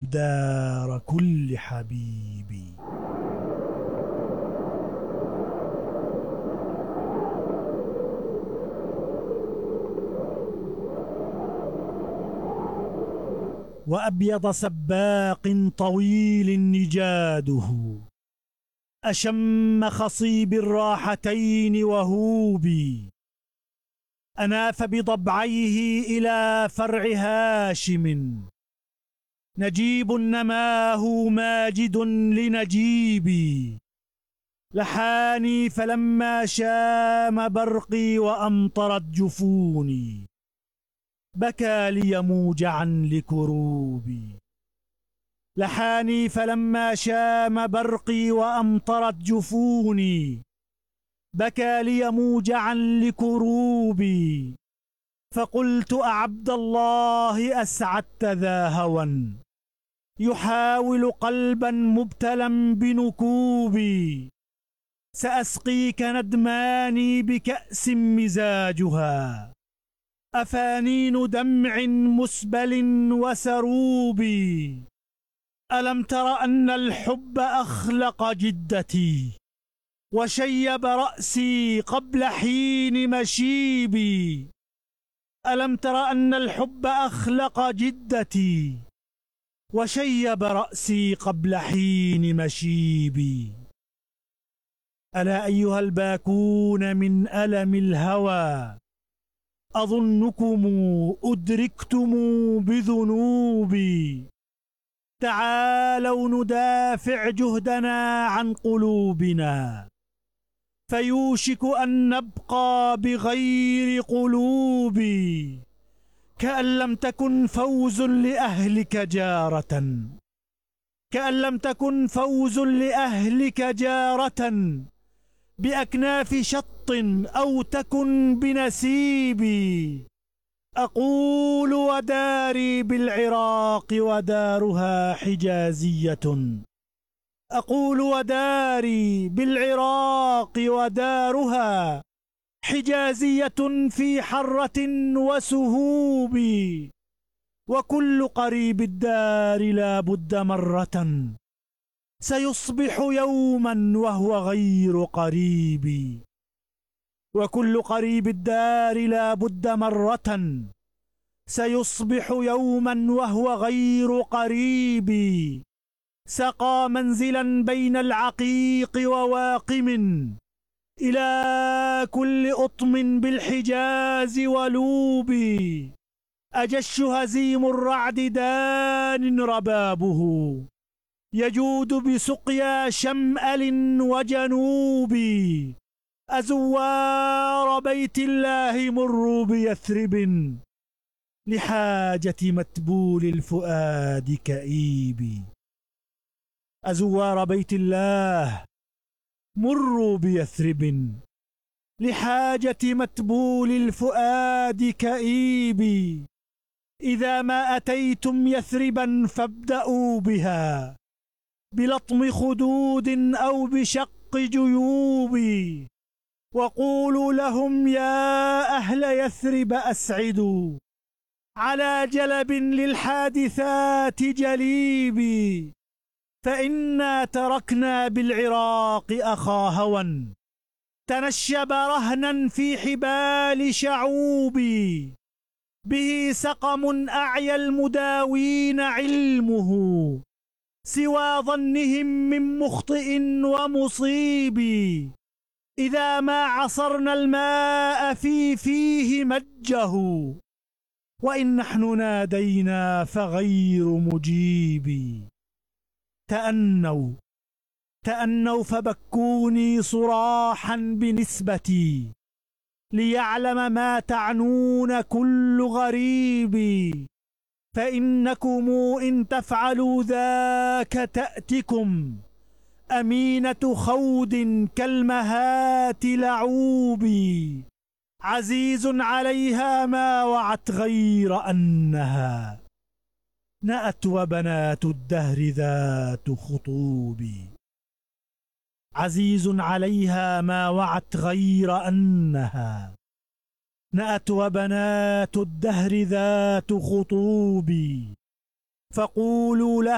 دار كل حبيبي. وأبيض سباق طويل نجاده، أشم خصيب الراحتين وهوبي، أناف بضبعيه إلى فرع هاشم، نجيب نماه ماجد لنجيبي، لحاني فلما شام برقي وأمطرت جفوني، بكى لي موجعا لكروبي. لحاني فلما شام برقي وأمطرت جفوني، بكى لي موجعا لكروبي. فقلت أعبد الله أسعدت ذا هوى، يحاول قلبا مبتلا بنكوبي، سأسقيك ندماني بكأس مزاجها، أفانين دمع مسبل وسروبي. ألم تر أن الحب أخلق جدتي، وشيب رأسي قبل حين مشيبي. ألم تر أن الحب أخلق جدتي، وشيب رأسي قبل حين مشيبي. ألا أيها الباكون من ألم الهوى، أظنكم أدركتم بذنوبي. تعالوا ندافع جهدنا عن قلوبنا، فيوشك أن نبقى بغير قلوب. كأن لم تكن فوز لأهلك جارة، كأن لم تكن فوز لأهلك جارة بأكناف شط أو تكن بنسيبي. أقول وداري بالعراق ودارها حجازية، أقول وداري بالعراق ودارها حجازية في حرة وسهوب. وكل قريب الدار لا بد مرة سيصبح يوما وهو غير قريب. وكل قريب الدار لا بد مرة سيصبح يوما وهو غير قريب. سقى منزلا بين العقيق وواقم، إلى كل أطم بالحجاز ولوب. أجش هزيم الرعد دان ربابه، يجود بسقيا شمأل وجنوب. أزوار بيت الله مروا بيثرب، لحاجة متبول الفؤاد كئيب. أزوار بيت الله مروا بيثرب، لحاجة متبول الفؤاد كئيب. إذا ما أتيتم يثربا فابدأوا بها، بلطم خدود أو بشق جيوب. وقولوا لهم يا أهل يثرب أسعدوا، على جلب للحادثات جليبي. فإنا تركنا بالعراق أخا هوى، تنشب رهنا في حبال شعوبي. به سقم أعيا المداوين علمه، سوى ظنهم من مخطئ ومصيب. إذا ما عصرنا الماء في فيه مجه، وإن نحن نادينا فغير مجيب. تأنوا تأنوا فبكوني صراحا بنسبتي، ليعلم ما تعنون كل غريب. فإنكم إن تفعلوا ذاك تأتكم أمينة خود كالمهات لعوب. عزيز عليها ما وعت غير أنها نأت وبنات الدهر ذات خطوب. عزيز عليها ما وعت غير أنها نأت وبنات الدهر ذات خطوب. فقولوا لها